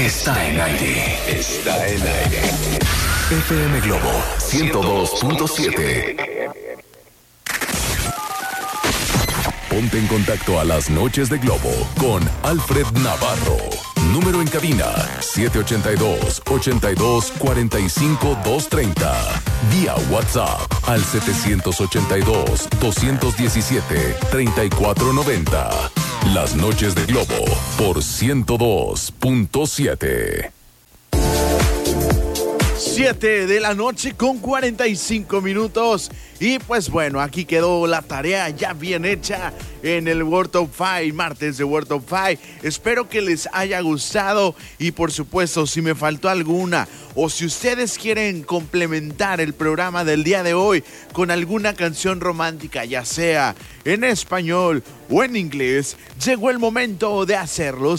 está en aire. Está en aire. FM Globo 102.7. Ponte en contacto a las noches de Globo con Alfred Navarro. Número en cabina 782-82-45-230. Vía WhatsApp al 782-217-3490. Las noches de Globo por 102.7. 7 de la noche con 45 minutos. Y pues bueno, aquí quedó la tarea ya bien hecha en el World Top 5, martes de World Top 5. Espero que les haya gustado y por supuesto, si me faltó alguna o si ustedes quieren complementar el programa del día de hoy con alguna canción romántica, ya sea en español o en inglés, llegó el momento de hacerlo.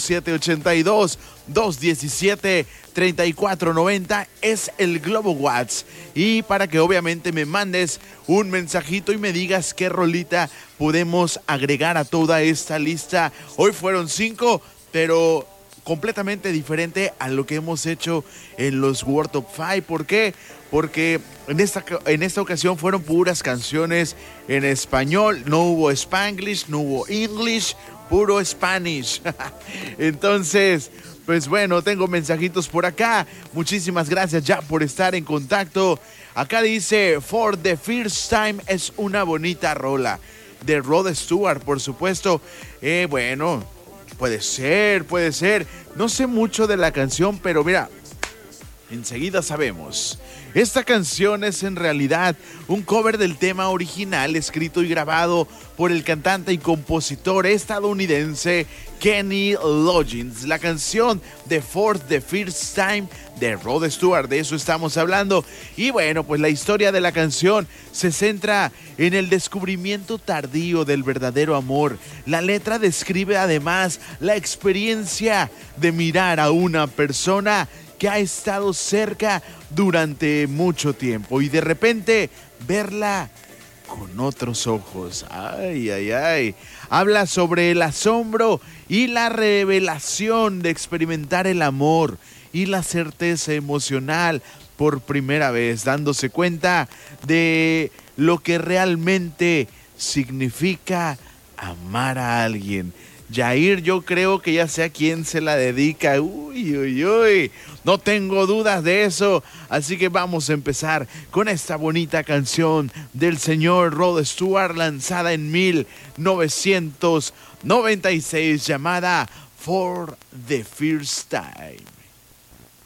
782-217-3490 es el Globo WhatsApp. Y para que obviamente me mandes un mensajito y me digas qué rolita podemos agregar a toda esta lista. Hoy fueron 5, pero completamente diferente a lo que hemos hecho en los World Top 5. ¿Por qué? Porque en esta ocasión fueron puras canciones en español. No hubo Spanglish, no hubo English, puro Spanish. Entonces, pues bueno, tengo mensajitos por acá. Muchísimas gracias ya por estar en contacto. Acá dice, For the First Time es una bonita rola. De Rod Stewart, por supuesto. Bueno, puede ser. No sé mucho de la canción, pero mira, enseguida sabemos. Esta canción es en realidad un cover del tema original escrito y grabado por el cantante y compositor estadounidense Kenny Loggins. La canción de For the First Time de Rod Stewart, de eso estamos hablando. Y bueno, pues la historia de la canción se centra en el descubrimiento tardío del verdadero amor. La letra describe además la experiencia de mirar a una persona que ha estado cerca durante mucho tiempo y de repente verla con otros ojos. Ay, ay, ay. Habla sobre el asombro y la revelación de experimentar el amor y la certeza emocional por primera vez, dándose cuenta de lo que realmente significa amar a alguien. Yair, yo creo que ya sé a quién se la dedica. Uy, uy, uy. No tengo dudas de eso. Así que vamos a empezar con esta bonita canción del señor Rod Stewart, lanzada en 1996, llamada For the First Time.